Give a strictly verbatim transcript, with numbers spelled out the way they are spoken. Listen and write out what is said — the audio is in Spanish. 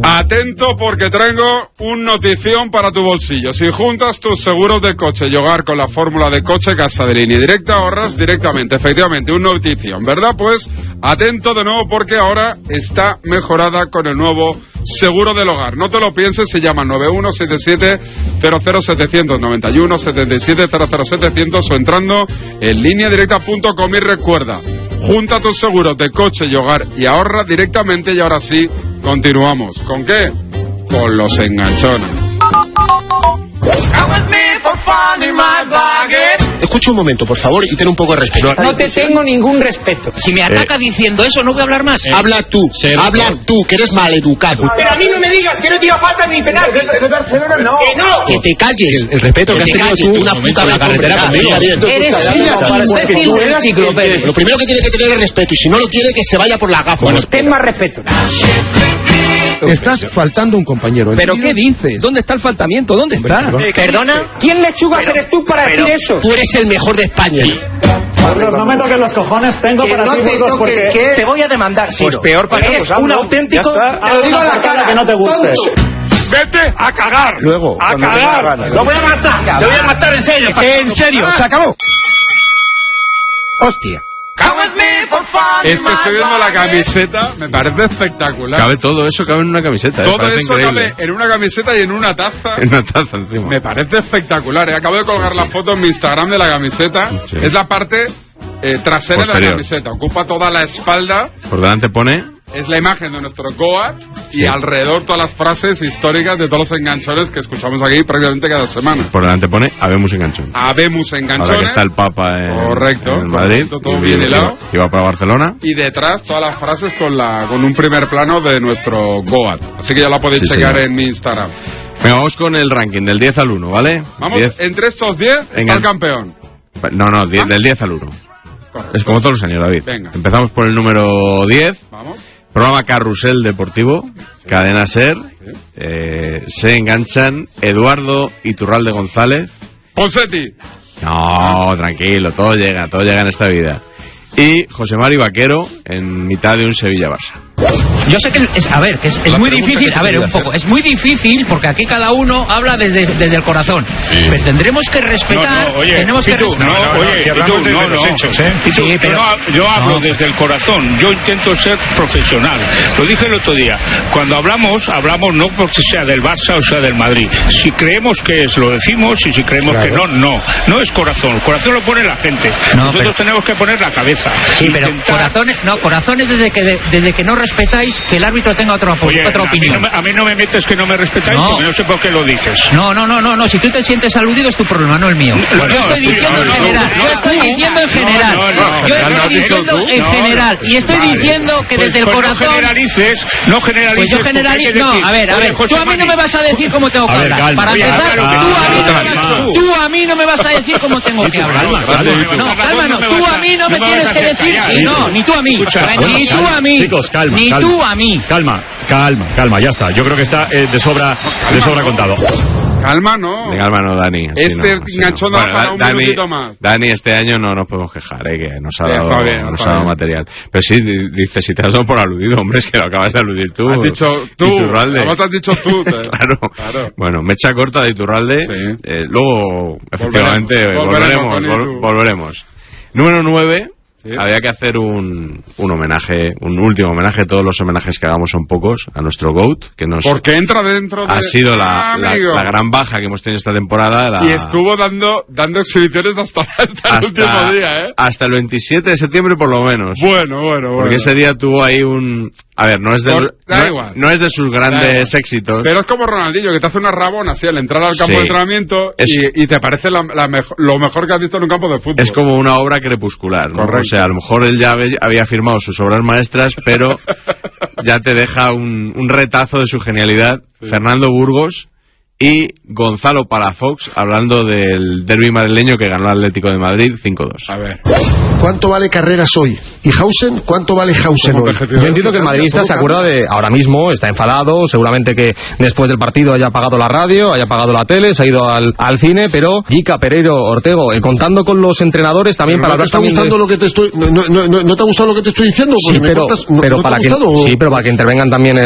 Atento porque traigo un notición para tu bolsillo. Si juntas tus seguros de coche y hogar con la fórmula de coche Casa de Línea Directa, ahorras directamente, efectivamente, un notición, ¿verdad? Pues atento de nuevo porque ahora está mejorada con el nuevo seguro del hogar. No te lo pienses, se llama nueve uno siete siete cero cero siete nueve uno siete siete cero cero siete cero cero o entrando en línea directa punto com y recuerda, junta tus seguros de coche y hogar y ahorra directamente. Y ahora sí, continuamos. ¿Con qué? Con los enganchones. Escucha un momento, por favor, y ten un poco de respeto. No te tengo ningún respeto. Si me ataca eh. diciendo eso, no voy a hablar más. Eh. Habla tú, sí, habla tú, que eres maleducado. Pero a mí no me digas que no tira falta ni penal. Que de Barcelona no. Que no. Que te calles. El, el respeto que, que has tenido tú, una puta la carretera conmigo. Eres un enciclopedia. Lo primero que tiene que tener es respeto, y si no lo tiene, que se vaya por la gafa. Bueno, ten más respeto. Estás faltando un compañero. ¿Pero qué dices? ¿Dónde está el faltamiento? ¿Dónde está? Eh, ¿Perdona? ¿Quién lechugas pero, eres tú para pero, decir eso? Tú eres el mejor de España. Carlos, no me toques los cojones, tengo que para no ti te, Burgos, porque ¿qué? Te voy a demandar, Pues Ciro. peor para eres un auténtico... Te lo digo a la cara que no te guste. ¡Vete a cagar! Luego, a cagar. ¡Lo voy a matar! ¡Te voy a matar en serio! ¡En serio! ¡Se acabó! ¡Hostia! Es que estoy viendo la camiseta, me parece espectacular. Cabe todo eso, cabe en una camiseta. Todo eh, eso increíble. cabe en una camiseta y en una taza. En una taza encima. Me parece espectacular. ¿eh? Acabo de colgar la foto en mi Instagram de la camiseta. Sí. Es la parte eh, trasera Posterior. de la camiseta. Ocupa toda la espalda. Por delante pone... Es la imagen de nuestro Goat y sí. alrededor todas las frases históricas de todos los enganchones que escuchamos aquí prácticamente cada semana. Por delante pone Habemos enganchones. Habemos enganchones. Ahora que está el Papa en, correcto, en Madrid. Correcto, todo bien hilado. Y va para Barcelona. Y detrás todas las frases con la con un primer plano de nuestro Goat. Así que ya la podéis sí, checar señor. en mi Instagram. Venga, vamos con el ranking del diez al uno, ¿vale? Vamos, diez. Entre estos diez está el campeón. No, no, diez, ¿Ah? Del diez al uno. Correcto. Es como todos los años, David. Venga. Empezamos por el número diez. Vamos. Programa Carrusel Deportivo, sí. Cadena Ser, sí. eh, se enganchan Eduardo Iturralde González. Ponseti. No, tranquilo, todo llega, todo llega en esta vida. Y José Mari Vaquero en mitad de un Sevilla-Barça. Yo sé que es, a ver, que es, es muy difícil, a ver, un poco, es muy difícil porque aquí cada uno habla desde, desde el corazón. Sí. Pero tendremos que respetar, no, no, oye, tenemos que tú, respetar. No, no, oye, que hablamos desde los hechos, ¿eh? Sí, sí, pero, yo, no, yo hablo no. desde el corazón, yo intento ser profesional. Lo dije el otro día, cuando hablamos, hablamos no porque sea del Barça o sea del Madrid. Si creemos que es, lo decimos, y si creemos claro. que no, no. No es corazón, el corazón lo pone la gente. No, Nosotros pero... tenemos que poner la cabeza. Sí, intentar... pero corazones, no, corazones desde que, de, desde que no respetáis que el árbitro tenga otra, Oye, otra opinión. A mí, no, a mí no me metes que no me respetáis no. porque no sé por qué lo dices. No, no, no, no, no. Si tú te sientes aludido es tu problema, no el mío. Bueno, yo estoy diciendo en general. Yo estoy diciendo en general. Yo estoy diciendo en general. Y estoy diciendo que desde el corazón. No generalices, no generalices. Pues yo generalizo. No, a ver, a ver. Tú a mí no me vas a decir cómo tengo que hablar. Para empezar, tú a mí no me vas a decir cómo tengo que hablar. No, calma, no. Tú a mí no me tienes que decir. No, ni tú a mí. Ni tú a mí. Chicos, calma. Ni tú a mí. Calma, calma, calma, ya está. Yo creo que está eh, de sobra, calma, de sobra no. contado. Calma, no. De calma, no, Dani. Este no, enganchón no. da para un Dani, minutito más. Dani, este año no nos podemos quejar, eh, que nos ha sí, dado, bien, nos ha dado material. Pero sí, dice, si te has dado por aludido, hombre, es que lo acabas de aludir tú. Has dicho tú. Iturralde. ¿Cómo te has dicho tú? claro. claro. Bueno, mecha corta de Iturralde. Sí. Eh, luego, efectivamente, volveremos. Volveremos. Volveremos. volveremos. Número nueve. Sí. Había que hacer un, un homenaje, un último homenaje. Todos los homenajes que hagamos son pocos a nuestro GOAT, que nos porque entra dentro de... ha sido la, la, la gran baja que hemos tenido esta temporada. La... Y estuvo dando dando exhibiciones hasta, hasta, hasta el último día, ¿eh? Hasta el veintisiete de septiembre por lo menos. Bueno, bueno, bueno. Porque ese día tuvo ahí un... A ver, no es de, por, no, igual. no es de sus grandes éxitos. Pero es como Ronaldinho, que te hace una rabona así al entrar al campo sí. de entrenamiento es, y, y te parece la, la mejo, lo mejor que has visto en un campo de fútbol. Es como una obra crepuscular, ¿no? O sea, a lo mejor él ya había firmado sus obras maestras, pero ya te deja un, un retazo de su genialidad. Sí. Fernando Burgos y Gonzalo Palafox hablando del derbi madrileño que ganó el Atlético de Madrid cinco dos. A ver. ¿Cuánto vale Carreras hoy? ¿Y Hausen? ¿Cuánto vale Hausen hoy? Yo entiendo que el madridista se acuerda de ahora mismo, está enfadado, seguramente que después del partido haya apagado la radio, haya apagado la tele, se ha ido al, al cine, pero Gica, Pereiro, Ortego, eh, contando con los entrenadores también pero para no hablar te está gustando de... lo que te estoy no, no, no, no te ha gustado lo que te estoy diciendo sí, pero, cortas, no, pero ¿no para te que gustado, sí, pero para que intervengan también el